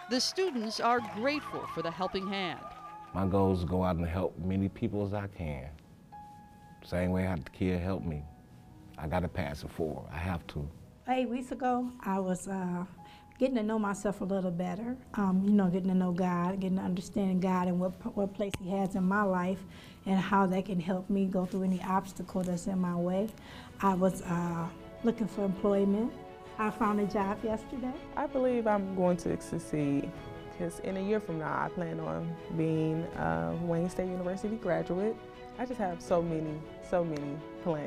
The students are grateful for the helping hand. My goal is to go out and help many people as I can. Same way how the kid helped me. I got to pass it forward. I have to. 8 weeks ago, I was getting to know myself a little better, getting to know God, getting to understand God and what place He has in my life and how that can help me go through any obstacle that's in my way. I was looking for employment. I found a job yesterday. I believe I'm going to succeed because in a year from now, I plan on being a Wayne State University graduate. I just have so many plans.